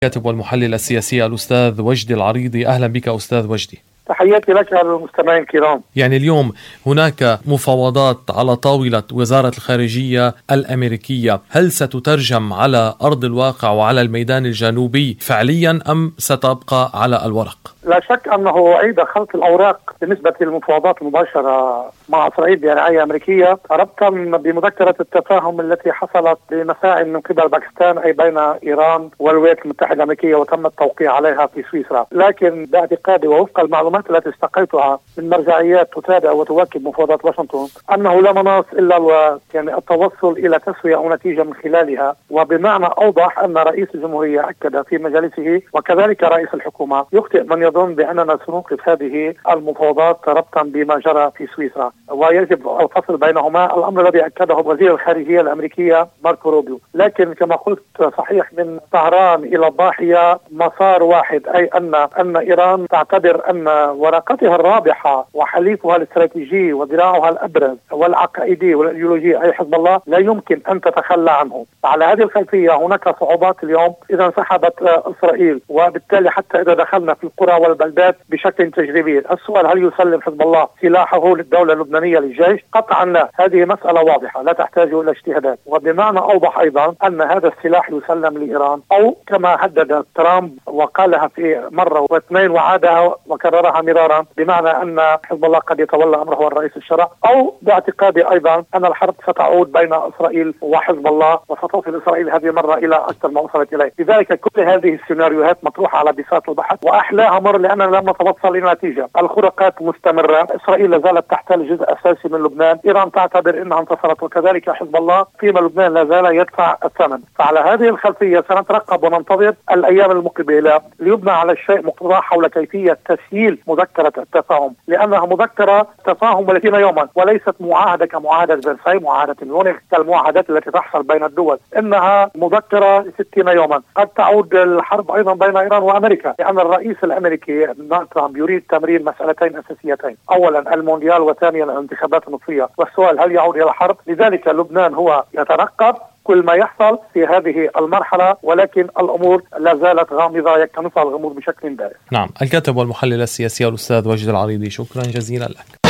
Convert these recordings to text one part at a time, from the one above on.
الكاتب والمحلل السياسي الأستاذ وجدي العريضي. أهلا بك أستاذ وجدي. تحياتي لك المستمعين الكرام. يعني اليوم هناك مفاوضات على طاولة وزارة الخارجية الأمريكية، هل ستترجم على أرض الواقع وعلى الميدان الجنوبي فعليا أم ستبقى على الورق؟ لا شك أنه عيد خلط الأوراق بالنسبة للمفاوضات المباشرة مع إسرائيل برعاية أمريكية ربطا بمذكرة التفاهم التي حصلت بمساعي من قبل باكستان أي بين إيران والولايات المتحدة الأمريكية وتم التوقيع عليها في سويسرا. لكن باعتقادي ووفق المعلومات التي استقيتها من مرجعيات تتابع وتواكب مفاوضات واشنطن أنه لا مناص إلا يعني التوصل إلى تسوية أو نتيجة من خلالها، وبمعنى أوضح أن رئيس الجمهورية أكد في مجالسه وكذلك رئيس الحكومة يخطئ من يظن بأننا سنوقف هذه المفاوضات ربطا بما جرى في سويسرا، ويجب الفصل بينهما، الأمر الذي أكده وزير الخارجية الأمريكية ماركو روبيو. لكن كما قلت صحيح من طهران إلى الضاحية مسار واحد، أي أن إيران تعتبر أن ورقتها الرابحة وحليفها الاستراتيجي وذراعها الأبرز والعقائدي والإيديولوجي أي حزب الله لا يمكن أن تتخلى عنه. على هذه الخلفية هناك صعوبات اليوم إذا انسحبت إسرائيل، وبالتالي حتى إذا دخلنا في القرى والبلدات بشكل تجريبي. السؤال هل يسلم حزب الله سلاحه للدولة اللبنانية للجيش؟ قطعا لا، هذه مسألة واضحة لا تحتاج إلى اجتهادات. وبمعنى أوضح أيضا أن هذا السلاح يسلم لإيران، أو كما هدد ترامب وقالها في مرة واثنين وعادها وكررها مرارا، بمعنى أن حزب الله قد يتولى أمره الرئيس الشرع، أو باعتقادي أيضا أن الحرب ستعود بين إسرائيل وحزب الله وستصل إسرائيل هذه المرة إلى أكثر ما وصلت إليه. لذلك كل هذه السيناريوهات مطروحة على بساط البحث وأحلاها مر لأننا لم نتوصل إلى نتيجة. الخروقات مستمرة، إسرائيل لازالت تحتل جزء أساسي من لبنان، إيران تعتبر أنها انتصرت وكذلك حزب الله، فيما لبنان لا زال يدفع الثمن. فعلى هذه الخلفية سنترقب وننتظر الأيام المقبلة ليبنى على الشيء مقتضى حول كيفية تسهيل مذكرة التفاهم، لأنها مذكرة تفاهم 30 يوما وليست معاهدة كمعاهدة فرساي، معاهدة ميونخ كالمعاهدات التي تحصل بين الدول، إنها مذكرة 60 يوما. قد تعود الحرب أيضا بين إيران وأمريكا، لأن الرئيس الأمريكي ترامب يريد تمرير مسألتين أساسيتين، أولا المونديال وثانيا الانتخابات النصفية، والسؤال هل يعود إلى الحرب؟ لذلك لبنان هو يترقب كل ما يحصل في هذه المرحلة، ولكن الأمور لا زالت غامضة يكتنفها الغموض بشكل بارز. نعم، الكاتب والمحلل السياسي الأستاذ وجدي العريضي، شكرا جزيلا لك.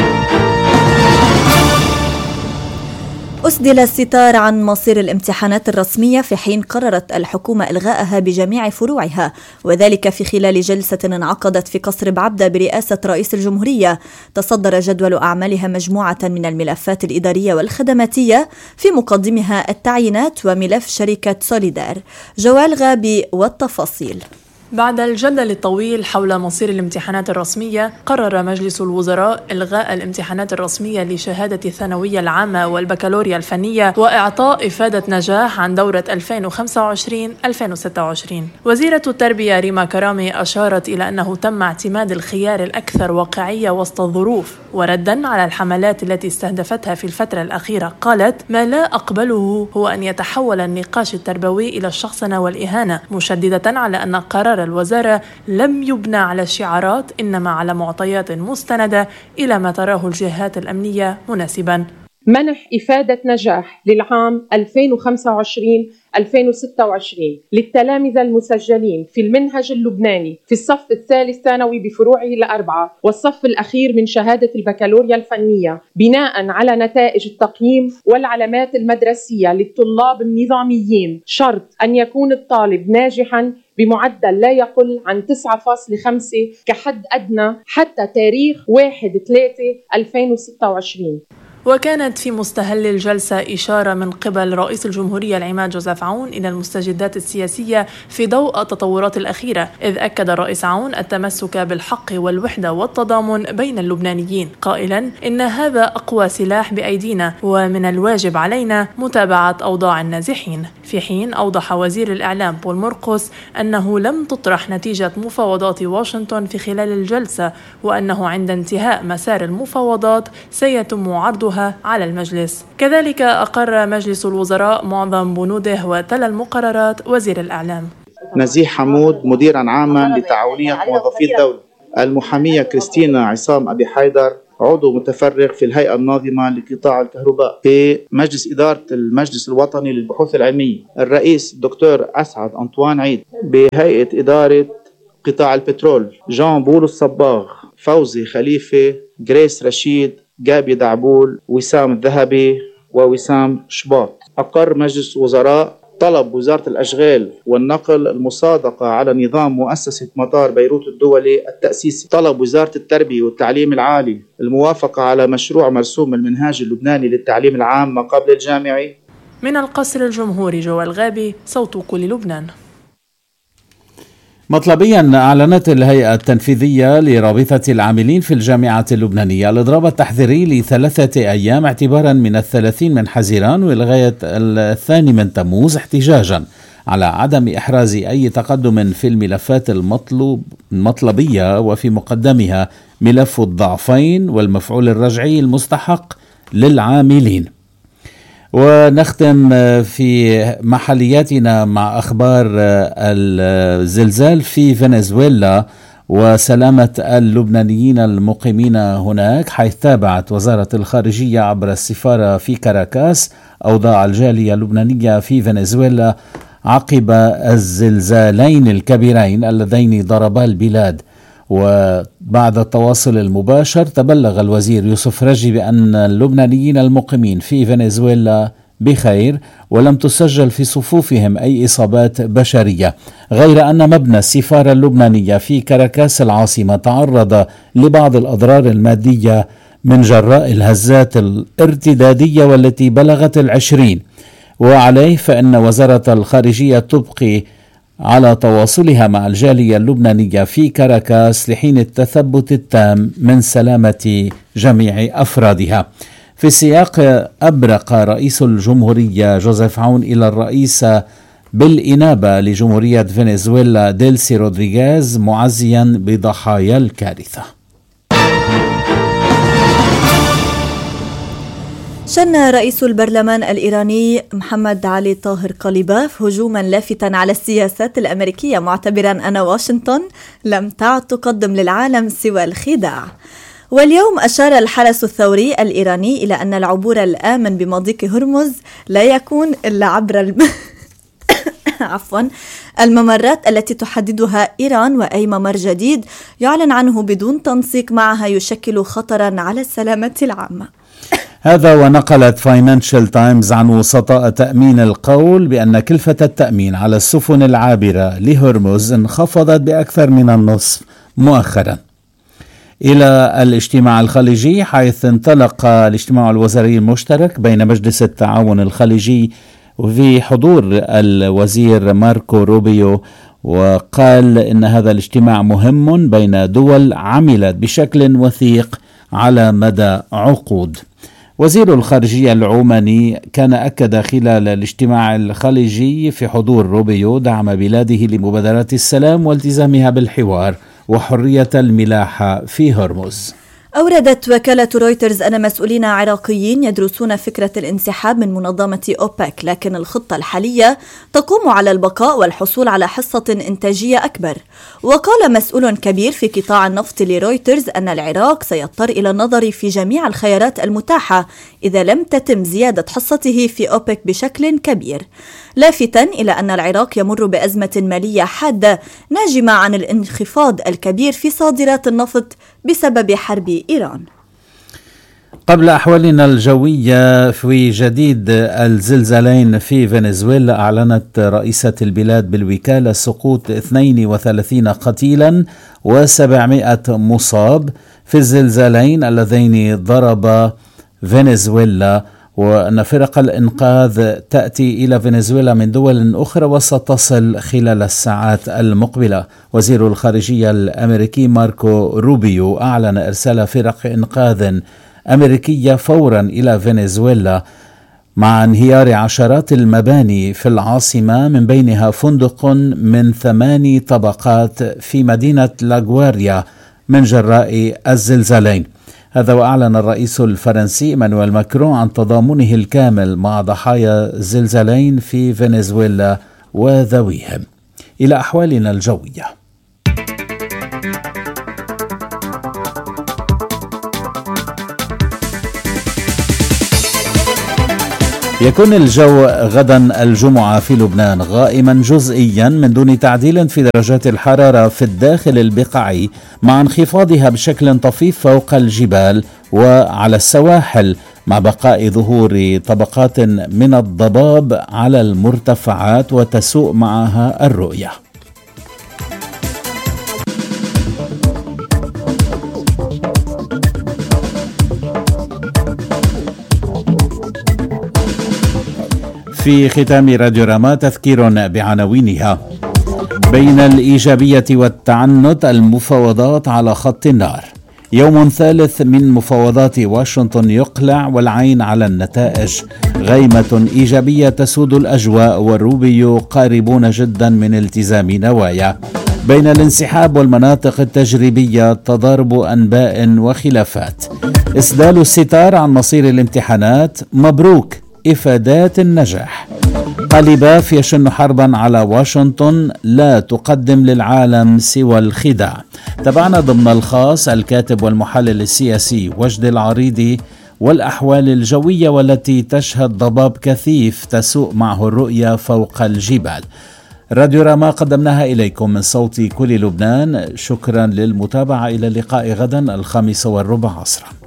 أسدل الستار عن مصير الامتحانات الرسمية في حين قررت الحكومة إلغائها بجميع فروعها، وذلك في خلال جلسة انعقدت في قصر بعبدة برئاسة رئيس الجمهورية. تصدر جدول أعمالها مجموعة من الملفات الإدارية والخدماتية، في مقدمها التعيينات وملف شركة سوليدار. جوال غابي والتفاصيل. بعد الجدل الطويل حول مصير الامتحانات الرسمية، قرر مجلس الوزراء إلغاء الامتحانات الرسمية لشهادة الثانوية العامة والبكالوريا الفنية وإعطاء إفادة نجاح عن دورة 2025-2026. وزيرة التربية ريما كرامي أشارت إلى أنه تم اعتماد الخيار الأكثر واقعية وسط الظروف. وردا على الحملات التي استهدفتها في الفترة الأخيرة قالت: ما لا أقبله هو أن يتحول النقاش التربوي إلى الشخصنة والإهانة، مشددة على أن قرار الوزارة لم يبنى على شعارات إنما على معطيات مستندة إلى ما تراه الجهات الأمنية مناسبا. منح إفادة نجاح للعام 2025-2026 للتلامذة المسجلين في المنهج اللبناني في الصف الثالث ثانوي بفروعه الأربعة والصف الأخير من شهادة البكالوريا الفنية، بناء على نتائج التقييم والعلامات المدرسية للطلاب النظاميين، شرط أن يكون الطالب ناجحا بمعدل لا يقل عن 9.5 كحد أدنى حتى تاريخ 1/3/2026. وكانت في مستهل الجلسة إشارة من قبل رئيس الجمهورية العماد جوزيف عون إلى المستجدات السياسية في ضوء التطورات الأخيرة، إذ أكد الرئيس عون التمسك بالحق والوحدة والتضامن بين اللبنانيين، قائلا إن هذا أقوى سلاح بأيدينا ومن الواجب علينا متابعة أوضاع النازحين. في حين أوضح وزير الإعلام بول مرقس أنه لم تطرح نتيجة مفاوضات واشنطن في خلال الجلسة، وأنه عند انتهاء مسار المفاوضات سيتم عرضها على المجلس. كذلك أقر مجلس الوزراء معظم بنوده وتلا المقررات وزير الإعلام. نزيه حمود مديرا عاما لتعاونية موظفي الدولة، المحامية كريستينا عصام أبي حيدر عضو متفرغ في الهيئة الناظمة لقطاع الكهرباء في مجلس إدارة المجلس الوطني للبحوث العلمية. الرئيس الدكتور أسعد أنطوان عيد بهيئة إدارة قطاع البترول، جان بول الصباغ، فوزي خليفة، جريس رشيد، جابي دعبول، وسام الذهبي ووسام شباط. أقر مجلس وزراء طلب وزارة الأشغال والنقل المصادقة على نظام مؤسسة مطار بيروت الدولي التأسيسي. طلب وزارة التربية والتعليم العالي الموافقة على مشروع مرسوم المنهاج اللبناني للتعليم العام ما قبل الجامعي. من القصر الجمهوري جوال غابي، صوت كل لبنان. مطلبيا أعلنت الهيئة التنفيذية لرابطة العاملين في الجامعة اللبنانية الإضراب التحذيري ل3 أيام اعتبارا من 30 من حزيران ولغاية 2 من تموز، احتجاجا على عدم إحراز أي تقدم في الملفات المطلبية، وفي مقدمها ملف الضعفين والمفعول الرجعي المستحق للعاملين. ونختم في محلياتنا مع أخبار الزلزال في فنزويلا وسلامة اللبنانيين المقيمين هناك، حيث تابعت وزارة الخارجية عبر السفارة في كاراكاس أوضاع الجالية اللبنانية في فنزويلا عقب الزلزالين الكبيرين اللذين ضربا البلاد. وبعد التواصل المباشر تبلغ الوزير يوسف رجي بأن اللبنانيين المقيمين في فنزويلا بخير ولم تسجل في صفوفهم أي إصابات بشرية، غير أن مبنى السفارة اللبنانية في كاراكاس العاصمة تعرض لبعض الأضرار المادية من جراء الهزات الارتدادية والتي بلغت 20. وعليه فإن وزارة الخارجية تبقي على تواصلها مع الجالية اللبنانية في كاراكاس لحين التثبت التام من سلامة جميع أفرادها. في السياق أبرق رئيس الجمهورية جوزيف عون إلى الرئيس بالإنابة لجمهورية فنزويلا ديلسي رودريغيز معزيا بضحايا الكارثة. شن رئيس البرلمان الإيراني محمد علي طاهر قليباف هجوما لافتا على السياسات الأمريكية، معتبرا أن واشنطن لم تعد تقدم للعالم سوى الخداع. واليوم أشار الحرس الثوري الإيراني إلى أن العبور الآمن بمضيق هرمز لا يكون إلا عبر الممرات التي تحددها إيران، وأي ممر جديد يعلن عنه بدون تنسيق معها يشكل خطرا على السلامة العامة. هذا ونقلت فاينانشال تايمز عن وسطاء تأمين القول بأن كلفة التأمين على السفن العابرة لهرمز انخفضت بأكثر من النصف مؤخرا. إلى الاجتماع الخليجي، حيث انطلق الاجتماع الوزاري المشترك بين مجلس التعاون الخليجي وفي حضور الوزير ماركو روبيو، وقال إن هذا الاجتماع مهم بين دول عملت بشكل وثيق على مدى عقود. وزير الخارجية العماني كان أكد خلال الاجتماع الخليجي في حضور روبيو دعم بلاده لمبادرات السلام والتزامها بالحوار وحرية الملاحة في هرمز. أوردت وكالة رويترز أن مسؤولين عراقيين يدرسون فكرة الانسحاب من منظمة أوبك، لكن الخطة الحالية تقوم على البقاء والحصول على حصة إنتاجية أكبر. وقال مسؤول كبير في قطاع النفط لرويترز أن العراق سيضطر إلى النظر في جميع الخيارات المتاحة إذا لم تتم زيادة حصته في أوبك بشكل كبير، لافتا إلى أن العراق يمر بأزمة مالية حادة ناجمة عن الانخفاض الكبير في صادرات النفط بسبب حرب إيران. قبل أحوالنا الجوية، في جديد الزلزالين في فنزويلا، أعلنت رئيسة البلاد بالوكالة سقوط 32 قتيلا و700 مصاب في الزلزالين اللذين ضرب فنزويلا، وأن فرق الإنقاذ تأتي إلى فنزويلا من دول أخرى وستصل خلال الساعات المقبلة. وزير الخارجية الأمريكي ماركو روبيو أعلن إرسال فرق إنقاذ أمريكية فورا إلى فنزويلا مع انهيار عشرات المباني في العاصمة، من بينها فندق من 8 طبقات في مدينة لاغواريا من جراء الزلزالين. هذا وأعلن الرئيس الفرنسي إيمانويل ماكرون عن تضامنه الكامل مع ضحايا الزلزالين في فنزويلا وذويهم. إلى أحوالنا الجوية. يكون الجو غدا الجمعة في لبنان غائما جزئيا من دون تعديل في درجات الحرارة في الداخل البقعي، مع انخفاضها بشكل طفيف فوق الجبال وعلى السواحل، مع بقاء ظهور طبقات من الضباب على المرتفعات وتسوء معها الرؤية. في ختام راديو راما تذكير بعناوينها: بين الإيجابية والتعنت المفاوضات على خط النار، يوم ثالث من مفاوضات واشنطن يقلع والعين على النتائج، غيمة إيجابية تسود الأجواء والروبيو قاربون جدا من التزام نوايا. بين الانسحاب والمناطق التجريبية تضارب أنباء وخلافات. إسدال الستار عن مصير الامتحانات، مبروك إفادات النجاح. قليباف يشن حربا على واشنطن لا تقدم للعالم سوى الخداع. تابعنا ضمن الخاص الكاتب والمحلل السياسي وجد العريضي والأحوال الجوية والتي تشهد ضباب كثيف تسوء معه الرؤية فوق الجبال. راديو راما قدمناها إليكم من صوت كل لبنان. شكرا للمتابعة، إلى اللقاء غدا 5:15 عصرا.